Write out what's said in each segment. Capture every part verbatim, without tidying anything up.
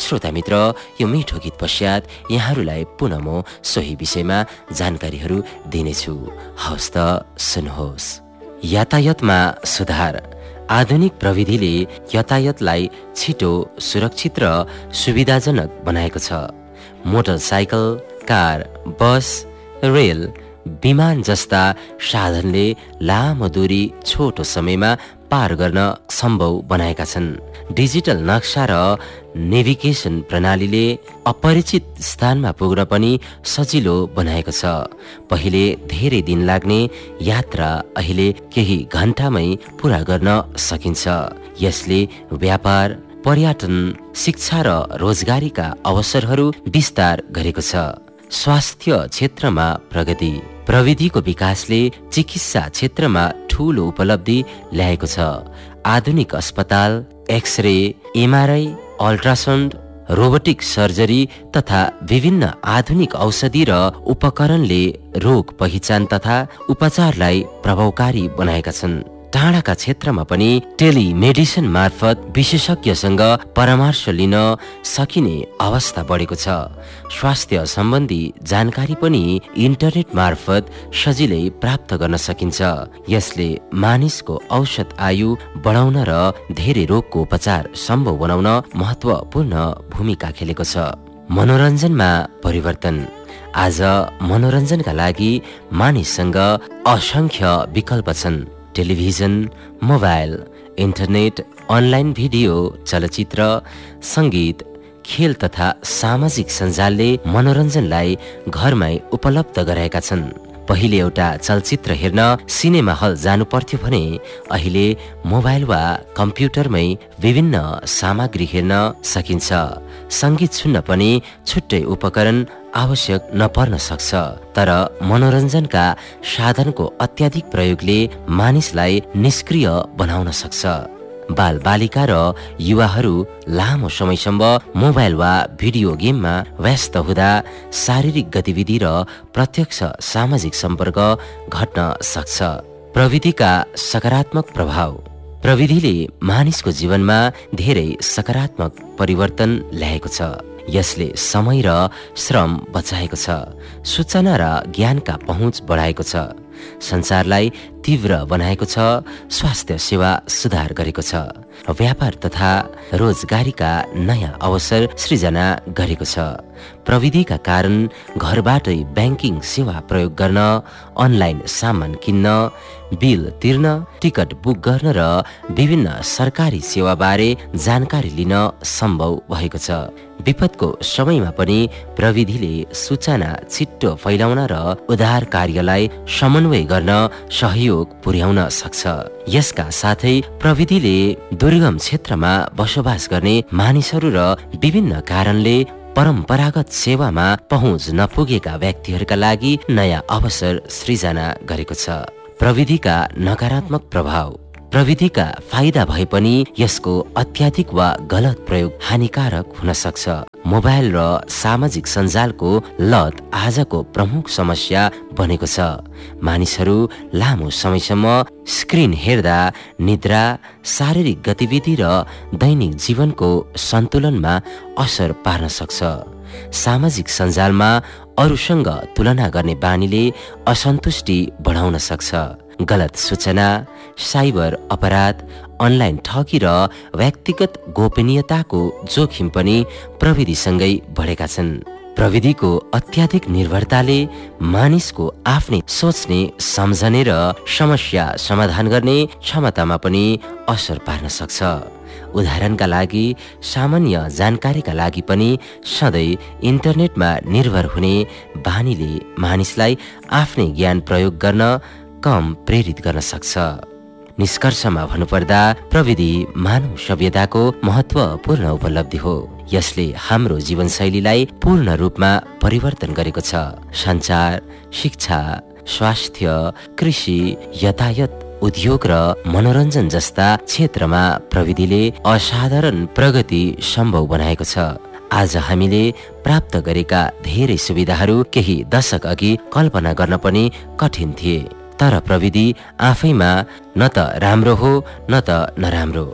श्रोता मित्र, यो मिठो गीत पश्चात यहाँहरूलाई पुनः म सोही विषयमा जानकारीहरू दिनेछु। हवस् त सुन्नुहोस्। यातायातमा सुधार। आधुनिक प्रविधिले यातायातलाई छिटो, सुरक्षित र सुविधाजनक बनाएको छ। मोटरसाइकल, कार, बस, रेल, विमान जस्ता साधनले लामो दूरी छोटो समयमा पार गर्न सम्भव बनाएका छन्। डिजिटल नक्सा र नेभिगेसन प्रणालीले अपरिचित स्थानमा पुग्न पनि सजिलो बनाएको छ। पहिले धेरै दिन लाग्ने यात्रा अहिले केही घण्टामै पूरा गर्न सकिन्छ। यसले व्यापार, पर्यटन, शिक्षा र रोजगारीका अवसरहरू विस्तार गरेको छ। स्वास्थ्य क्षेत्रमा प्रगति। प्रविधिको विकासले चिकित्सा क्षेत्रमा ठूलो उपलब्धि ल्याएको छ। आधुनिक अस्पताल, x-ray, MRI, ultrasound, robotic surgery तथा विभिन्न आधुनिक औषधि र उपकरणले रोग पहिचान तथा उपचारलाई प्रभावकारी बनाएका छन्। टाढाका क्षेत्रमा पनि टेलिमेडिसिन मार्फत विशेषज्ञसँग परामर्श लिन सकिने अवस्था बढेको छ। स्वास्थ्य सम्बन्धी जानकारी पनि इन्टरनेट मार्फत सजिलै प्राप्त गर्न सकिन्छ। यसले मानिसको औसत आयु बढाउन र धेरै रोगको उपचार सम्भव बनाउन महत्त्वपूर्ण भूमिका खेलेको छ। मनोरञ्जनमा परिवर्तन। आज मनोरञ्जनका लागि मानिससँग असंख्य विकल्प छन्। Television, mobile, internet, online video, चलचित्र, सङ्गीत, खेल तथा सामाजिक सञ्जालले मनोरञ्जनलाई घरमै उपलब्ध गराएका छन्। पहिले एउटा चलचित्र हेर्न सिनेमा हल जानु पर्थ्यो भने अहिले मोबाइल वा कम्प्युटरमै विभिन्न सामग्री हेर्न सकिन्छ। सङ्गीत सुन्न पनि छुट्टै उपकरण आवश्यक नपर्न सक्छ। तर मनोरञ्जनका साधनको अत्याधिक प्रयोगले मानिसलाई निष्क्रिय बनाउन सक्छ। बाल बालिका र युवाहरू लामो समयसम्म मोबाइल वा भिडियो गेममा व्यस्त हुँदा शारीरिक गतिविधि र प्रत्यक्ष सामाजिक सम्पर्क घट्न सक्छ। प्रविधिका सकारात्मक प्रभाव। प्रविधिले मानिसको जीवनमा धेरै सकारात्मक परिवर्तन ल्याएको छ। यसले समय र श्रम बचाएको छ। सूचना र ज्ञानका पहुँच बढाएको छ। संसारलाई तीव्र बनाएको छ। स्वास्थ्य सेवा सुधार गरेको छ। व्यापार तथा रोजगारीका नयाँ अवसर सृजना गरेको छ। प्रविधिका कारण घरबाटै ब्याङ्किङ सेवा प्रयोग गर्न, अनलाइन सामान किन्न, बिल तिर्न, टिकट बुक गर्न र विभिन्न सरकारी सेवाबारे जानकारी लिन सम्भव भएको छ। विपदको समयमा पनि प्रविधिले सूचना छिट्टो फैलाउन र उद्धार कार्यलाई समन्वय गर्न सहयोग पुर्याउन सक्छ। यसका साथै प्रविधिले दुर्गम क्षेत्रमा बसोबास गर्ने मानिसहरू र विभिन्न कारणले परम्परागत सेवामा पहुँच नपुगेका व्यक्तिहरूका लागि नयाँ अवसर सृजना गरेको छ। प्रविधिका नकारात्मक प्रभाव। प्रविधिका फाइदा भए पनि यसको अत्याधिक वा गलत प्रयोग हानिकारक हुन सक्छ। मोबाइल र सामाजिक सञ्जालको लत आजको प्रमुख समस्या बनेको छ। मानिसहरू लामो समयसम्म स्क्रिन हेर्दा निद्रा, शारीरिक गतिविधि र दैनिक जीवनको सन्तुलनमा असर पार्न सक्छ। सामाजिक सञ्जालमा अरूसँग तुलना गर्ने बानीले असन्तुष्टि बढाउन सक्छ। गलत सूचना, साइबर अपराध, अनलाइन ठगी र व्यक्तिगत गोपनीयताको जोखिम पनि प्रविधिसँगै बढेका छन्। प्रविधिको अत्याधिक निर्भरताले मानिसको आफ्नै सोच्ने, सम्झने र समस्या समाधान गर्ने क्षमतामा पनि असर पार्न सक्छ। उदाहरणका लागि सामान्य जानकारीका लागि पनि सधैँ इन्टरनेटमा निर्भर हुने बानीले मानिसलाई आफ्नै ज्ञान प्रयोग गर्न कम प्रेरित गर्न सक्छ। निष्कर्षमा भन्नुपर्दा प्रविधि मानव सभ्यताको महत्त्वपूर्ण उपलब्धि हो। यसले हाम्रो जीवनशैलीलाई पूर्ण रूपमा परिवर्तन गरेको छ। सञ्चार, शिक्षा, स्वास्थ्य, कृषि, यातायात, उद्योग र मनोरञ्जन जस्ता क्षेत्रमा प्रविधिले असाधारण प्रगति सम्भव बनाएको छ। आज हामीले प्राप्त गरेका धेरै सुविधाहरू केही दशक अघि कल्पना गर्न पनि कठिन थिए। तर प्रविधि आफैमा न त राम्रो हो न त नराम्रो।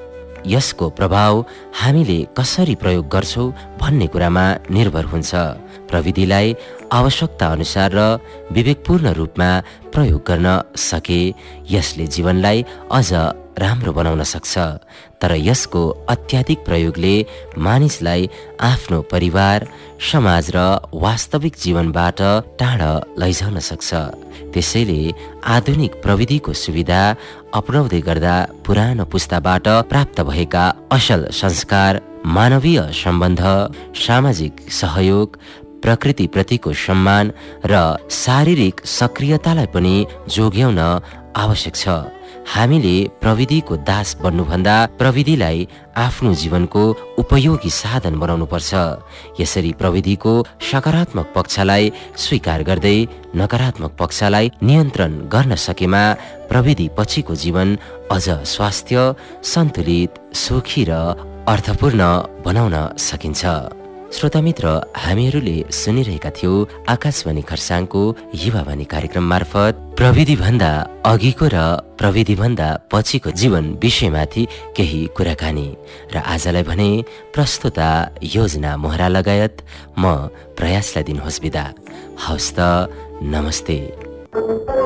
यसको प्रभाव हामीले कसरी प्रयोग गर्छौँ भन्ने कुरामा निर्भर हुन्छ। प्रविधिलाई आवश्यकता अनुसार र विवेकपूर्ण रूपमा प्रयोग गर्न सके यसले जीवनलाई अझ राम्रो बनाउन सक्छ, तर यसको अत्याधिक प्रयोगले मानिसलाई आफ्नो परिवार, समाज र वास्तविक जीवनबाट टाढा लैजान सक्छ। त्यसैले आधुनिक प्रविधिको सुविधा अपनाउँदै गर्दा पुरानो पुस्ताबाट प्राप्त भएका असल संस्कार, मानवीय सम्बन्ध, सामाजिक सहयोग, प्रकृतिप्रतिको सम्मान र शारीरिक सक्रियतालाई पनि जोगाउन आवश्यक छ। हामीले प्रविधिको दास बन्नुभन्दा प्रविधिलाई आफ्नो जीवनको उपयोगी साधन बनाउनुपर्छ। यसरी प्रविधिको सकारात्मक पक्षलाई स्वीकार गर्दै नकारात्मक पक्षलाई नियन्त्रण गर्न सकेमा प्रविधि पछिको जीवन अझ स्वास्थ्य, सन्तुलित, सुखी र अर्थपूर्ण बनाउन सकिन्छ। श्रोता मित्र, हामीहरूले सुनिरहेका थियौँ आकाशवाणी खरसाङको युवावाणी कार्यक्रम मार्फत प्रविधिभन्दा अघिको र प्रविधिभन्दा पछिको जीवन विषयमाथि केही कुराकानी। र आजलाई भने प्रस्तुता योजना मोहरा लगायत म प्रयासलाई दिनुहोस् बिदा। हवस् त, नमस्ते।